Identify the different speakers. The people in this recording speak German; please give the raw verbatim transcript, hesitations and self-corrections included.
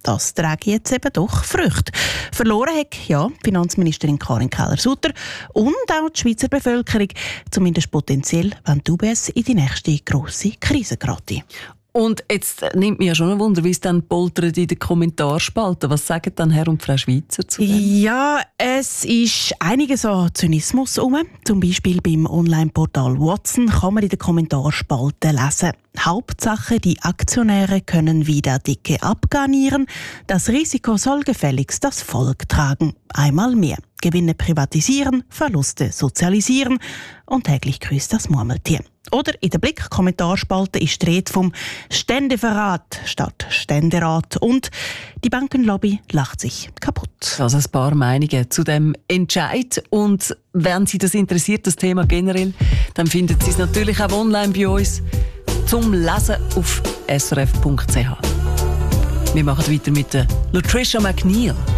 Speaker 1: Das trage jetzt eben doch Früchte. Verloren hat ja Finanzministerin Karin Keller-Sutter und auch die Schweizer Bevölkerung, zumindest potenziell, wenn die U B S in die nächste grosse Krise gerät.
Speaker 2: Und jetzt nimmt mich ja schon ein Wunder, wie es dann poltert in den Kommentarspalten. Was sagen dann Herr und Frau Schweizer zu dem?
Speaker 1: Ja, es ist einiges an Zynismus herum. Zum Beispiel beim Online-Portal Watson kann man in den Kommentarspalten lesen: Hauptsache, die Aktionäre können wieder dicke abgarnieren. Das Risiko soll gefälligst das Volk tragen. Einmal mehr. Gewinne privatisieren, Verluste sozialisieren und täglich grüßt das Murmeltier. Oder in der Blick-Kommentarspalte ist die Rede vom Ständeverrat statt Ständerat. Und die Bankenlobby lacht sich kaputt.
Speaker 2: Also ein paar Meinungen zu dem Entscheid. Und wenn Sie das interessiert, das Thema generell, dann finden Sie es natürlich auch online bei uns zum Lesen auf s r f punkt c h. Wir machen weiter mit der Latricia McNeil.